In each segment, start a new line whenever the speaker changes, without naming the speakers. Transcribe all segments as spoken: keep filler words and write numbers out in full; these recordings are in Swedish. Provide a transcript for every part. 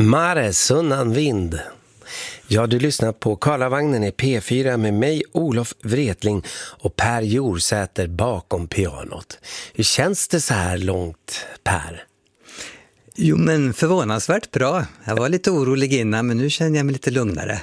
Mare, sunnan vind. Ja, du lyssnar på Karlavagnen i P fyra med mig, Olof Wretling, och Per Jorsäter bakom pianot. Hur känns det så här långt, Per?
Jo, men förvånansvärt bra. Jag var lite orolig innan, men nu känner jag mig lite lugnare.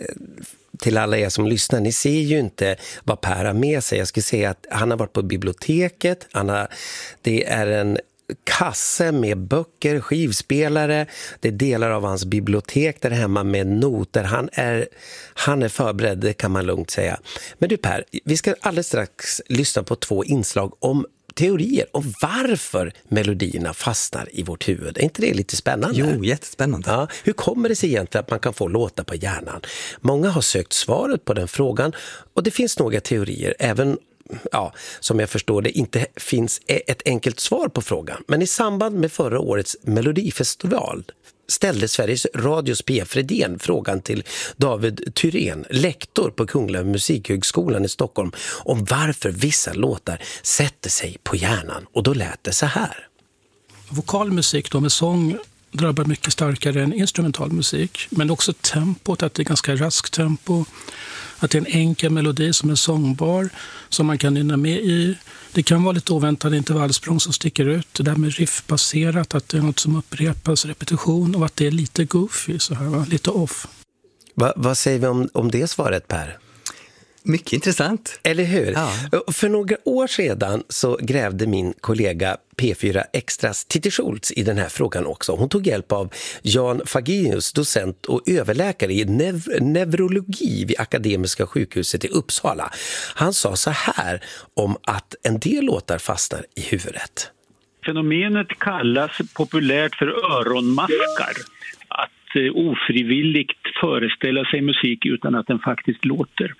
Till alla er som lyssnar, ni ser ju inte vad Per har med sig. Jag skulle säga att han har varit på biblioteket. Han har, det är en kasse med böcker, skivspelare. Det är delar av hans bibliotek där hemma med noter. Han är, han är förberedd, det kan man lugnt säga. Men du Per, vi ska alldeles strax lyssna på två inslag om teorier och varför melodierna fastnar i vårt huvud. Är inte det lite spännande?
Jo, jättespännande.
Ja, hur kommer det sig egentligen att man kan få låta på hjärnan? Många har sökt svaret på den frågan och det finns några teorier, även ja, som jag förstår det inte finns ett enkelt svar på frågan. Men i samband med förra årets Melodifestival ställde Sveriges Radios P F Fredén frågan till David Thyrén, lektor på Kungliga Musikhögskolan i Stockholm, om varför vissa låtar sätter sig på hjärnan. Och då lät det så här.
Vokalmusik då med sång drabbar mycket starkare än instrumental musik. Men också tempot, att det är ganska raskt tempo. Att det är en enkel melodi som är sångbar, som man kan nynna med i. Det kan vara lite oväntade intervallsprång som sticker ut. Det där med riffbaserat, att det är något som upprepas, repetition, och att det är lite goofy, så här, va? Lite off.
Va, vad säger vi om, om det svaret, Per?
Mycket intressant.
Eller hur?
Ja.
För några år sedan så grävde min kollega P fyra Extras Titti Schultz i den här frågan också. Hon tog hjälp av Jan Fagenius, docent och överläkare i nev- neurologi vid Akademiska sjukhuset i Uppsala. Han sa så här om att en del låtar fastnar i huvudet.
Fenomenet kallas populärt för öronmaskar. Att eh, ofrivilligt föreställa sig musik utan att den faktiskt låter.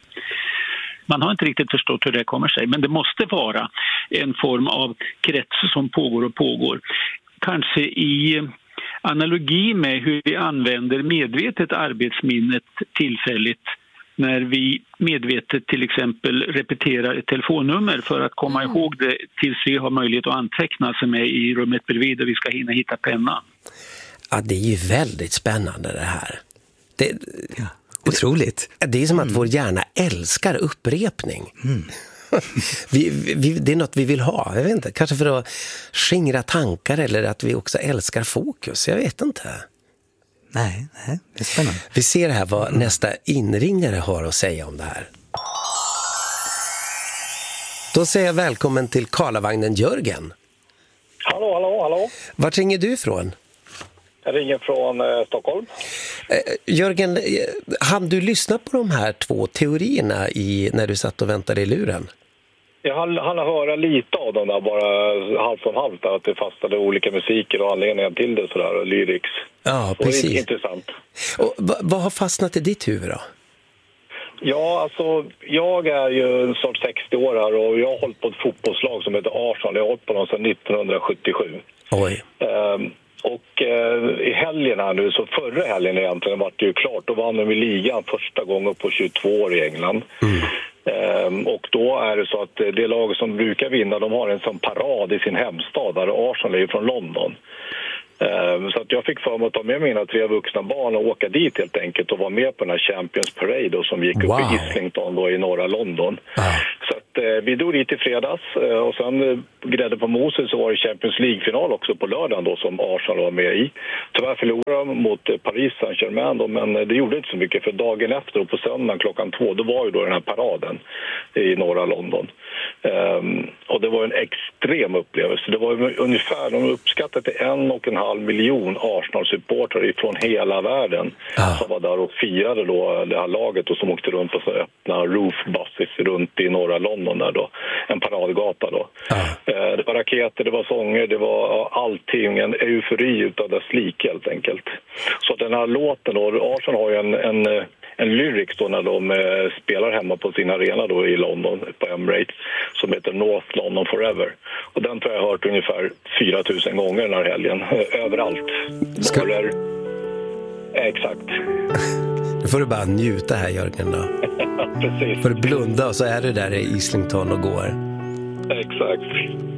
Man har inte riktigt förstått hur det kommer sig, men det måste vara en form av krets som pågår och pågår. Kanske i analogi med hur vi använder medvetet arbetsminnet tillfälligt när vi medvetet till exempel repeterar ett telefonnummer för att komma mm. ihåg det tills vi har möjlighet att anteckna sig med i rummet bredvid och vi ska hinna hitta pennan.
Ja, det är ju väldigt spännande det här. Det,
ja, otroligt.
Det är som att
mm.
vår hjärna älskar upprepning.
Mm.
vi, vi, det är något vi vill ha, jag vet inte. Kanske för att skingra tankar eller att vi också älskar fokus, jag vet inte.
Nej, nej, det är spännande.
Vi ser här vad mm. nästa inringare har att säga om det här. Då säger jag välkommen till Karlavagnen, Jörgen.
Hallå, hallå, hallå.
Vart ringer du ifrån?
Jag ringer från eh, Stockholm.
Eh, Jörgen, eh, hann du lyssna på de här två teorierna i, när du satt och väntade i luren?
Jag hann, hann höra lite av dem där, bara halvt om halvt, där, att det fastade olika musiker och anledningar till det, sådär, och lyrics.
Ja,
så
precis.
Det är intressant.
Och, vad, vad har fastnat i ditt huvud då?
Ja, alltså, jag är ju snart sextio år här och jag har hållit på ett fotbollslag som heter Arsenal. Jag har hållit på dem sedan nittonhundrasjuttiosju.
Oj.
Um, Och eh, i helgen här nu, så förra helgen egentligen var det ju klart. Då vann de i ligan första gången på tjugotvå år i England. Mm. Eh, och då är det så att det lag som brukar vinna, de har en sån parad i sin hemstad. Där Arsenal är ju från London. Eh, så att jag fick för mig att ta med mina tre vuxna barn och åka dit helt enkelt. Och vara med på den här Champions Parade då, som gick upp wow. i Islington då, i norra London. Ah. Så att eh, vi drog dit i fredags. Eh, och sen eh, grädde på moset så var det Champions League-final också på lördagen då, som Arsenal var med i. Tyvärr förlorade de mot eh, Paris Saint-Germain då, men eh, det gjorde inte så mycket. För dagen efter och på söndagen klockan två, då var ju då den här paraden i norra London. Eh, och det var en extrem upplevelse. Det var ungefär, de uppskattade till en och en halv miljon Arsenal-supportrar från hela världen ah. som var där och firade då det här laget och som åkte runt på så öppna roofbuses runt i norra London där då, en paradgata då. Ah. Eh, det var raketer, det var sånger, det var allting, en eufori utav dess like helt enkelt. Så den här låten då, Arsenal har ju en, en en lyrics då när de eh, spelar hemma på sin arena då i London på Emirates som heter North London Forever. Och den tror jag har hört ungefär fyra tusen gånger den här helgen. Överallt.
Ska...
Baller. Exakt.
Nu får du bara njuta här, Jörgen då.
Precis.
För att blunda och så är du där i Islington och går.
Exakt.